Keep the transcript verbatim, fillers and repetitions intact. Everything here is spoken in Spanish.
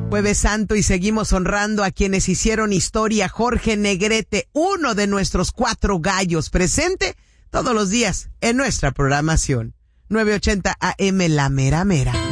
Jueves Santo y seguimos honrando a quienes hicieron historia. Jorge Negrete, uno de nuestros cuatro gallos, presente todos los días en nuestra programación. nueve ochenta A M La Mera Mera.